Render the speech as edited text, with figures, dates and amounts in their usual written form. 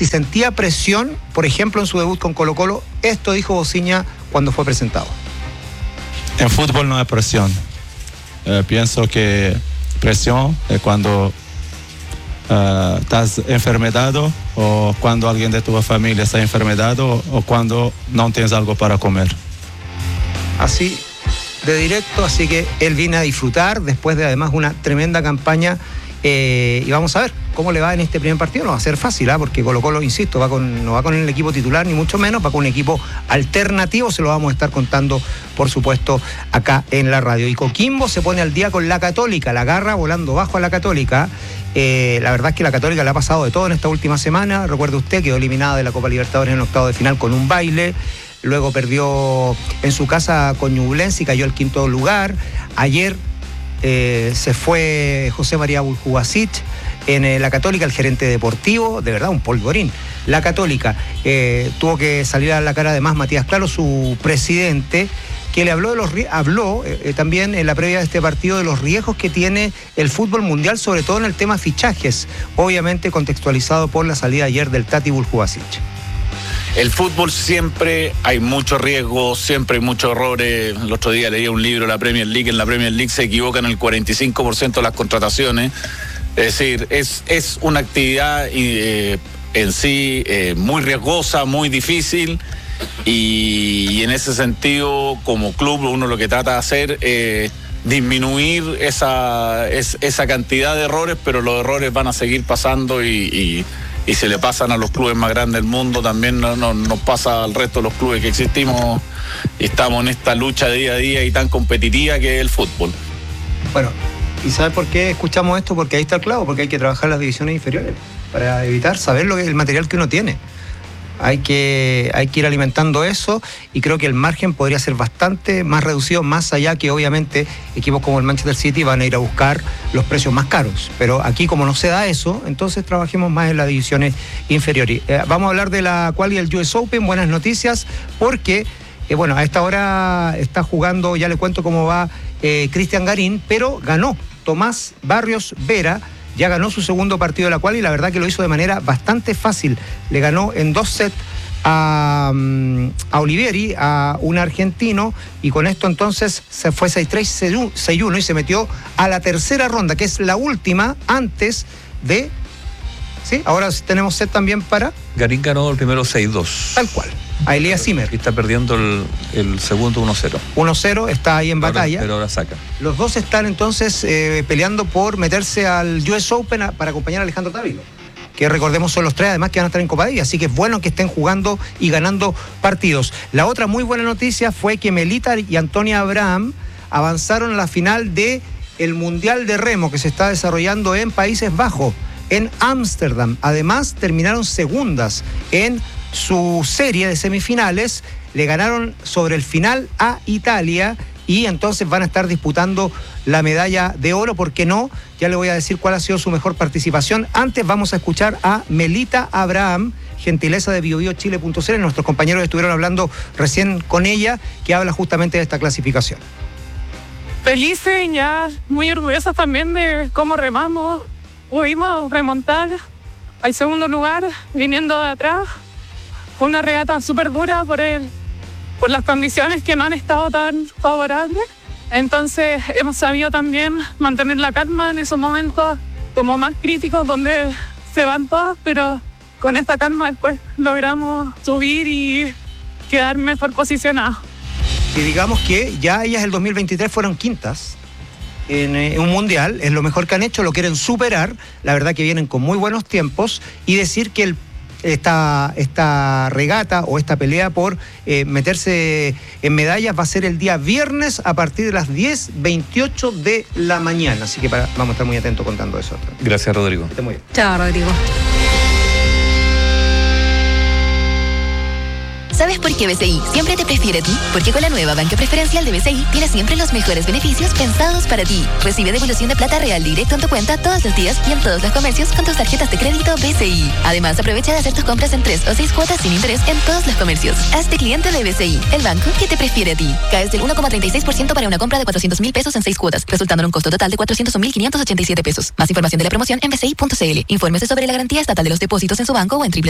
si sentía presión, por ejemplo, en su debut con Colo-Colo. Esto dijo Bociña cuando fue presentado. En fútbol no hay presión. Pienso que presión es cuando estás enfermedado, o cuando alguien de tu familia está enfermedado, o cuando no tienes algo para comer. Así de directo, así que él viene a disfrutar después de además una tremenda campaña, y vamos a ver cómo le va en este primer partido. No va a ser fácil, porque Colo-Colo, insisto, no va con el equipo titular ni mucho menos, va con un equipo alternativo. Se lo vamos a estar contando, por supuesto, acá en la radio. Y Coquimbo se pone al día con la Católica, la agarra volando bajo a la Católica. La verdad es que la Católica le ha pasado de todo en esta última semana. Recuerde usted, quedó eliminada de la Copa Libertadores en el octavo de final con un baile. Luego perdió en su casa con Ñublense y cayó al quinto lugar. Ayer se fue José María Buljubasic en la Católica, el gerente deportivo, de verdad un polvorín. La Católica tuvo que salir a la cara además Matías Claro, su presidente, que le habló también en la previa de este partido de los riesgos que tiene el fútbol mundial, sobre todo en el tema fichajes, obviamente contextualizado por la salida ayer del Tati Buljubasic. El fútbol siempre hay mucho riesgo, siempre hay muchos errores. El otro día leía un libro de la Premier League. En la Premier League se equivocan el 45% de las contrataciones. Es decir, es una actividad en sí muy riesgosa, muy difícil. Y en ese sentido, como club, uno lo que trata de hacer es disminuir esa cantidad de errores, pero los errores van a seguir pasando y se le pasan a los clubes más grandes del mundo. También nos pasa al resto de los clubes que existimos y estamos en esta lucha de día a día y tan competitiva que es el fútbol. Bueno, ¿y sabes por qué escuchamos esto? Porque ahí está el clavo, porque hay que trabajar las divisiones inferiores para evitar saber el material que uno tiene. Hay que ir alimentando eso, y creo que el margen podría ser bastante más reducido, más allá que obviamente equipos como el Manchester City van a ir a buscar los precios más caros. Pero aquí, como no se da eso, entonces trabajemos más en las divisiones inferiores. Vamos a hablar de la quali del US Open. Buenas noticias, porque a esta hora está jugando, ya le cuento cómo va Cristian Garín, pero ganó Tomás Barrios Vera. Ya ganó su segundo partido de la quali, y la verdad que lo hizo de manera bastante fácil. Le ganó en 2 sets a Olivieri, a un argentino, y con esto entonces se fue 6-3, 6-1 y se metió a la tercera ronda, que es la última antes de... ¿Sí? Ahora tenemos set también para... Garín ganó el primero 6-2. Tal cual. A Elías Zimmer. Y está perdiendo el segundo 1-0. 1-0, está ahí en batalla. Pero ahora saca. Los dos están entonces peleando por meterse al US Open para acompañar a Alejandro Távilo, que recordemos son los 3 además que van a estar en Copa Davis, así que es bueno que estén jugando y ganando partidos. La otra muy buena noticia fue que Melita y Antonia Abraham avanzaron a la final de el Mundial de Remo que se está desarrollando en Países Bajos, en Ámsterdam. Además terminaron segundas en su serie de semifinales, le ganaron sobre el final a Italia, y entonces van a estar disputando la medalla de oro. ¿Por qué no? Ya le voy a decir cuál ha sido su mejor participación. Antes vamos a escuchar a Melita Abraham, gentileza de biobiochile.cl. Nuestros compañeros estuvieron hablando recién con ella, que habla justamente de esta clasificación. Felices, ya muy orgullosas también de cómo remamos. Pudimos remontar al segundo lugar viniendo de atrás. Fue una regata súper dura por las condiciones que no han estado tan favorables. Entonces hemos sabido también mantener la calma en esos momentos como más críticos donde se van todas, pero con esta calma después logramos subir y quedar mejor posicionados. Y digamos que ya ellas el 2023 fueron quintas en un mundial, es lo mejor que han hecho, lo quieren superar. La verdad que vienen con muy buenos tiempos, y decir que esta regata o esta pelea por meterse en medallas va a ser el día viernes a partir de las 10:28 de la mañana. Así que vamos a estar muy atentos contando eso. Gracias, Rodrigo. Esté muy bien. Chao, Rodrigo. ¿Sabes por qué BCI siempre te prefiere a ti? Porque con la nueva banca preferencial de BCI tienes siempre los mejores beneficios pensados para ti. Recibe devolución de plata real directo en tu cuenta todos los días y en todos los comercios con tus tarjetas de crédito BCI. Además, aprovecha de hacer tus compras en 3 o 6 cuotas sin interés en todos los comercios. Hazte cliente de BCI, el banco que te prefiere a ti. Caes del 1,36% para una compra de 400,000 pesos en 6 cuotas, resultando en un costo total de 401,587 pesos. Más información de la promoción en bci.cl. Infórmese sobre la garantía estatal de los depósitos en su banco o en